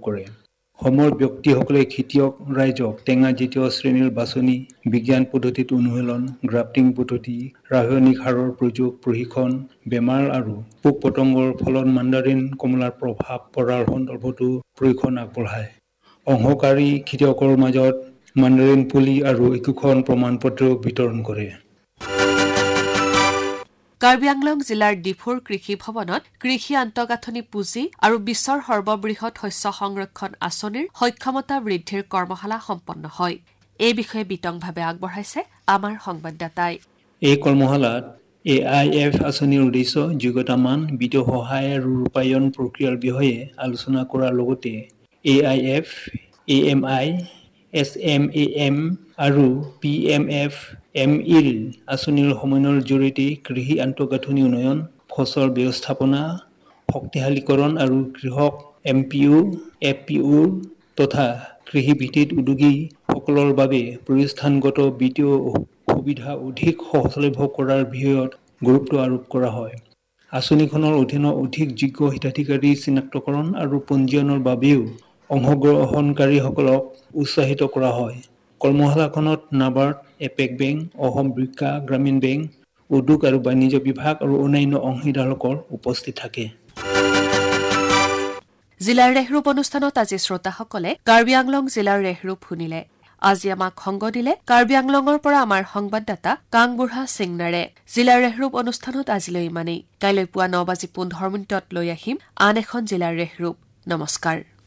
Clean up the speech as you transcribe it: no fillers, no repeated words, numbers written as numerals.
কৰে। সমৰ ব্যক্তিসকলে খেতিয়ক ৰাইজক টেঙা জাতীয় শ্ৰেণীৰ বাছনি, বিজ্ঞান পদ্ধতিত অনুশীলন, গ্ৰাফটিং পদ্ধতি, ৰাসায়নিক সাৰৰ প্ৰয়োগ প্ৰশিক্ষণ, বেমাৰ আৰু পোক-পতংগৰ ফলত মাণ্ডাৰিন কমলাৰ প্ৰভাৱ পৰাৰ সন্দৰ্ভতো প্ৰশিক্ষণ আগবঢ়ায়। অংশকাৰী খেতিয়কৰ মাজত মাণ্ডাৰিন পুলি আৰু একোখন প্ৰমাণপত্ৰ বিতৰণ কৰে। কাৰ্বি আংলং জিলাৰ ডিফুৰ কৃষি ভৱনত কৃষি আন্তঃগাঁথনি পুঁজি আৰু বিশ্বৰ সৰ্ববৃহৎ শস্য সংৰক্ষণ আঁচনিৰ সক্ষমতা বৃদ্ধিৰ কৰ্মশালা সম্পন্ন হয়। এই বিষয়ে বিতংভাৱে আগবঢ়াইছে আমাৰ সংবাদদাতাই। এই কৰ্মশালাত AIF আঁচনিৰ উদ্দেশ্য, যোগ্যতা মান, বিত্তীয় সহায় আৰু ৰূপায়ণ প্ৰক্ৰিয়াৰ বিষয়ে আলোচনা কৰাৰ লগতে AIF, AMI, SMAM আৰু PMFMEL আঁচনিৰ সমন্বয়ৰ জৰিয়তে কৃষি আন্তঃগাঁথনি উন্নয়ন, ফচল ব্যৱস্থাপনা শক্তিশালীকৰণ আৰু কৃষক MPO, FPO তথা কৃষিভিত্তিক উদ্যোগীসকলৰ বাবে প্ৰতিষ্ঠানগত বিত্তীয় সুবিধা অধিক সহজলভ্য কৰাৰ বিষয়ত গুৰুত্ব আৰোপ কৰা হয়। আঁচনিখনৰ অধীনত অধিক যোগ্য হিতাধিকাৰী চিনাক্তকৰণ আৰু পঞ্জীয়নৰ বাবেও অংশগ্ৰহণকাৰীসকলক উৎসাহিত কৰা হয়। কৰ্মশালাখনত নাবাৰ্ড, এপেক বেংক, অসম বৃক্ষা গ্ৰামীণ বেংক, উদ্যোগ আৰু বাণিজ্য বিভাগ আৰু অন্যান্য অংশীদাৰসকল উপস্থিত থাকে। জিলাৰ ৰেহৰূপ অনুষ্ঠানত আজি শ্ৰোতাসকলে কাৰ্বি আংলং জিলাৰ ৰেহৰূপ শুনিলে। আজি আমাক সংগ দিলে কাৰ্বি আংলঙৰ পৰা আমাৰ সংবাদদাতা কাংবুঢ়া সিংনাৰে। জিলাৰ ৰেহৰূপ অনুষ্ঠানত আজিলৈ ইমানেই। কাইলৈ পুৱা 9:15 লৈ আহিম আন এখন জিলাৰ ৰেহৰূপ। নমস্কাৰ।